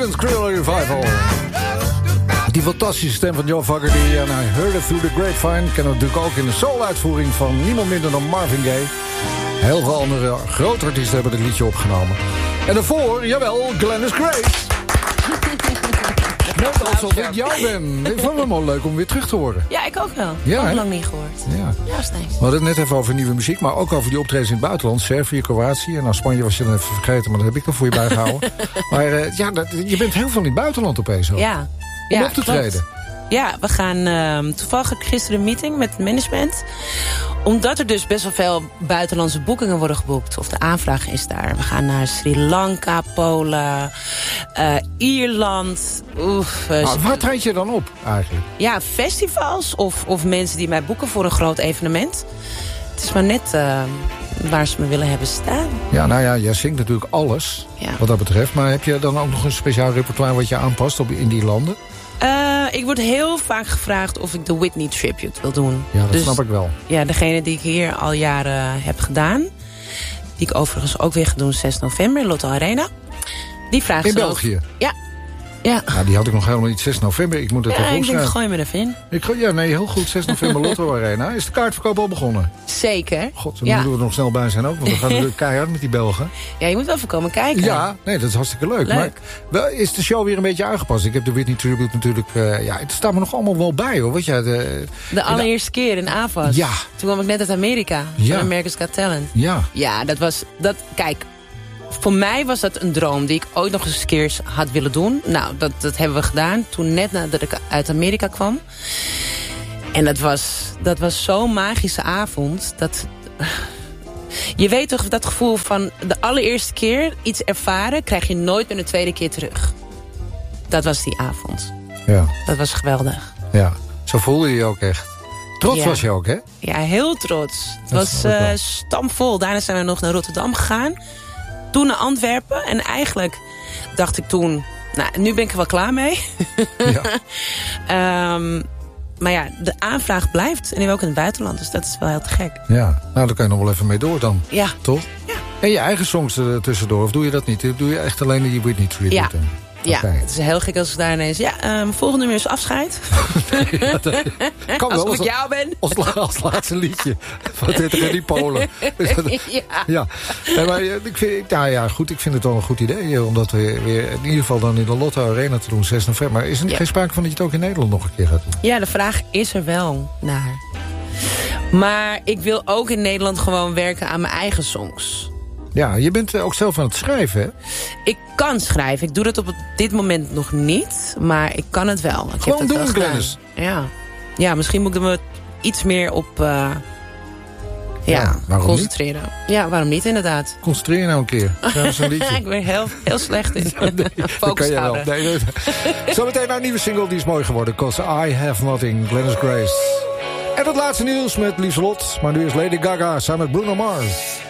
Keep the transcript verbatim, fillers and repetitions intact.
Creedence Clearwater Revival. Die fantastische stem van John Fogerty. En I Heard It Through the Grapevine. Kennen we natuurlijk ook in de soul-uitvoering van niemand minder dan Marvin Gaye. Heel veel andere grote artiesten hebben dit liedje opgenomen. En daarvoor, jawel, Glennis Grace. Net alsof ik jou ben. Ik vond het wel leuk om weer terug te horen. Ja, ik ook wel. Ja, ook he? lang niet gehoord. Ja. Ja, is nice. We hadden het net even over nieuwe muziek, maar ook over die optredens in het buitenland. Servië, Kroatië. Nou, Spanje was je dan even vergeten, maar dat heb ik dan voor je bijgehouden. Maar uh, ja, dat, je bent heel veel in het buitenland opeens al. Ja. Om ja, op te klopt. treden. Ja, we gaan uh, toevallig gisteren een meeting met het management. Omdat er dus best wel veel buitenlandse boekingen worden geboekt. Of de aanvraag is daar. We gaan naar Sri Lanka, Polen, uh, Ierland. Oef, uh, Nou, waar treed je dan op eigenlijk? Ja, festivals of, of mensen die mij boeken voor een groot evenement. Het is maar net uh, waar ze me willen hebben staan. Ja, nou ja, jij zingt natuurlijk alles, Ja. wat dat betreft. Maar heb je dan ook nog een speciaal repertoire wat je aanpast op, in die landen? Uh, ik word heel vaak gevraagd of ik de Whitney Tribute wil doen. Ja, dat dus, snap ik wel. Ja, degene die ik hier al jaren heb gedaan. Die ik overigens ook weer ga doen zes november in Lotto Arena. Die vraagt In ze België? Ook, ja. Ja. Nou, die had ik nog helemaal niet. zes november, ik moet het Ja, even ik denk, opschrijven. gooi me even in. Ik, ja, nee, heel goed. zes november Lotto Arena. Is de kaartverkoop al begonnen? Zeker. God, dan ja. moeten we er nog snel bij zijn ook. Want we gaan natuurlijk keihard met die Belgen. Ja, je moet wel even komen kijken. Ja, nee, dat is hartstikke leuk. Leuk. Maar wel, is de show weer een beetje aangepast? Ik heb de Whitney Tribute natuurlijk... Uh, ja, het staat me nog allemaal wel bij, hoor. Weet je, de, de allereerste de, keer in Avas. Ja. Toen kwam ik net uit Amerika. Ja. Van America's Got Talent. Ja. Ja, dat was... Dat, kijk... Voor mij was dat een droom die ik ooit nog eens een keer had willen doen. Nou, dat, dat hebben we gedaan toen net nadat ik uit Amerika kwam. En dat was, dat was zo'n magische avond. Dat, je weet toch dat gevoel van de allereerste keer iets ervaren... krijg je nooit meer een tweede keer terug. Dat was die avond. Ja. Dat was geweldig. Ja, zo voelde je je ook echt. Trots ja. was je ook, hè? Ja, heel trots. Het was uh, stampvol. Daarna zijn we nog naar Rotterdam gegaan. Toen naar Antwerpen. En eigenlijk dacht ik toen... Nou, nu ben ik er wel klaar mee. Ja. um, maar ja, de aanvraag blijft. En nu ook in het buitenland. Dus dat is wel heel te gek. Ja, nou daar kan je nog wel even mee door dan. Ja. Toch? Ja. En je eigen songs er tussendoor? Of doe je dat niet? Doe je echt alleen die Whitney Tribute? Ja. Ja, okay. Het is heel gek als ik daar ineens... Ja, um, volgende nummer is Afscheid. ja, dat kan als wel. ik jou ben. Als, als laatste liedje. Van tegen die Polen. ja. ja. Nee, maar ik vind, nou ja, goed, ik vind het wel een goed idee. Om dat weer, weer in ieder geval dan in de Lotto Arena te doen. zes november. Maar is er ja. geen sprake van dat je het ook in Nederland nog een keer gaat doen? Ja, de vraag is er wel naar. Maar ik wil ook in Nederland gewoon werken aan mijn eigen songs. Ja, je bent ook zelf aan het schrijven, hè? Ik kan schrijven. Ik doe dat op dit moment nog niet. Maar ik kan het wel. Ik Gewoon heb doen, wel Glennis. Ja. Ja, misschien moet ik me iets meer op uh, ja, ja, concentreren. Niet? Ja, waarom niet inderdaad? Concentreer je nou een keer. Schrijf een liedje. Ik ben heel, heel slecht in ja, nee, focus kan houden. Nee, nee, nee. Zometeen naar een nieuwe single, die is mooi geworden. 'Cause I Have Nothing, Glennis Grace. En het laatste nieuws met Lieselot. Maar nu is Lady Gaga samen met Bruno Mars.